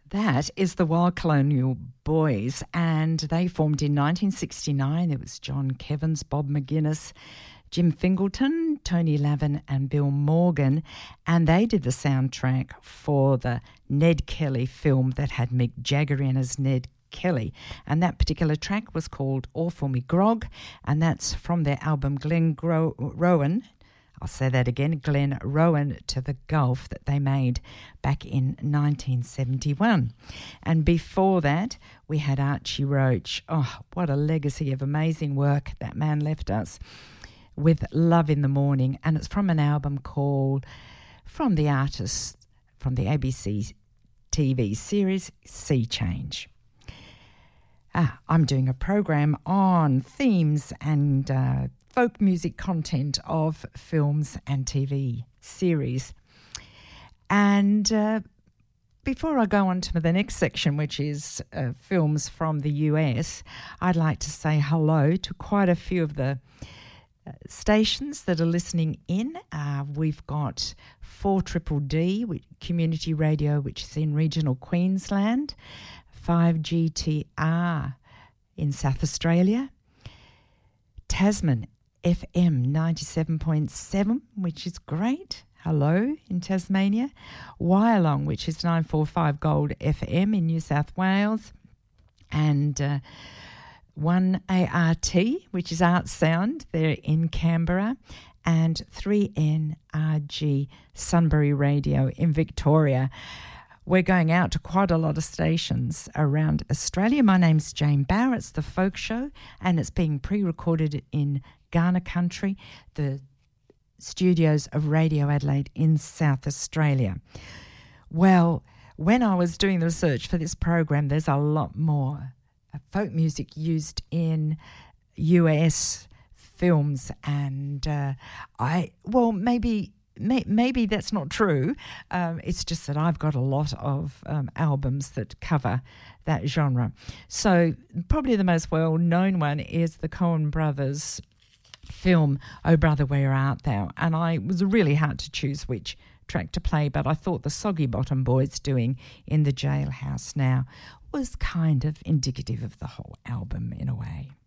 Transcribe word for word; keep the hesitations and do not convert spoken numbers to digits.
That is the Wild Colonial Boys, and they formed in nineteen sixty-nine. It was John Kevins, Bob McGuinness, Jim Fingleton, Tony Lavin and Bill Morgan, and they did the soundtrack for the Ned Kelly film that had Mick Jagger in as Ned Kelly, and that particular track was called All For Me Grog, and that's from their album Glen Gro- Rowan. I'll say that again, Glen Rowan to the Gulf, that they made back in nineteen seventy-one. And before that, we had Archie Roach. Oh, what a legacy of amazing work that man left us with Love in the Morning. And it's from an album called From the Artist, from the A B C T V series Sea Change. Ah, I'm doing a program on themes and uh, folk music content of films and T V series. And uh, before I go on to the next section, which is uh, films from the U S, I'd like to say hello to quite a few of the uh, stations that are listening in. Uh, we've got four Triple D, community radio, which is in regional Queensland, five G T R in South Australia, Tasman F M ninety-seven point seven, which is great. Hello in Tasmania. Wyalong, which is nine forty-five Gold F M in New South Wales. And uh, one A R T, which is Art Sound, there in Canberra. And three N R G Sunbury Radio in Victoria. We're going out to quite a lot of stations around Australia. My name's Jane Barrett. It's The Folk Show, and it's being pre-recorded in Ghana Country, the studios of Radio Adelaide in South Australia. Well, when I was doing the research for this program, there's a lot more folk music used in U S films, and uh, I, well, maybe... Maybe that's not true. Um, it's just that I've got a lot of um, albums that cover that genre. So probably the most well-known one is the Coen Brothers film, Oh Brother, Where Art Thou? And I it was really hard to choose which track to play, but I thought the Soggy Bottom Boys doing In the Jailhouse Now was kind of indicative of the whole album in a way.